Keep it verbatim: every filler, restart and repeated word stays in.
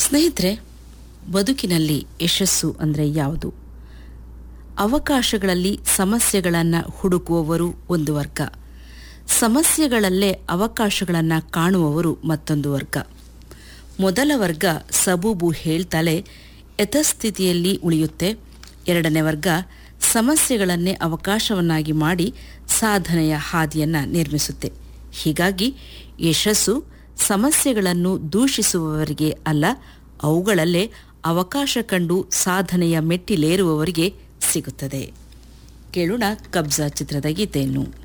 ಸ್ನೇಹಿತರೆ, ಬದುಕಿನಲ್ಲಿ ಯಶಸ್ಸು ಅಂದರೆ ಯಾವುದು? ಅವಕಾಶಗಳಲ್ಲಿ ಸಮಸ್ಯೆಗಳನ್ನು ಹುಡುಕುವವರು ಒಂದು ವರ್ಗ, ಸಮಸ್ಯೆಗಳಲ್ಲೇ ಅವಕಾಶಗಳನ್ನು ಕಾಣುವವರು ಮತ್ತೊಂದು ವರ್ಗ. ಮೊದಲ ವರ್ಗ ಸಬೂಬು ಹೇಳ್ತಲೇ ಯಥಾಸ್ಥಿತಿಯಲ್ಲಿ ಉಳಿಯುತ್ತೆ. ಎರಡನೇ ವರ್ಗ ಸಮಸ್ಯೆಗಳನ್ನೇ ಅವಕಾಶವನ್ನಾಗಿ ಮಾಡಿ ಸಾಧನೆಯ ಹಾದಿಯನ್ನು ನಿರ್ಮಿಸುತ್ತೆ. ಹೀಗಾಗಿ ಯಶಸ್ಸು ಸಮಸ್ಯೆಗಳನ್ನು ದೂಷಿಸುವವರಿಗೆ ಅಲ್ಲ, ಅವುಗಳಲ್ಲೇ ಅವಕಾಶ ಕಂಡು ಸಾಧನೆಯ ಮೆಟ್ಟಿಲೇರುವವರಿಗೆ ಸಿಗುತ್ತದೆ. ಕೇಳೋಣ ಕಬ್ಜಾ ಚಿತ್ರದ ಗೀತೆಯನ್ನು.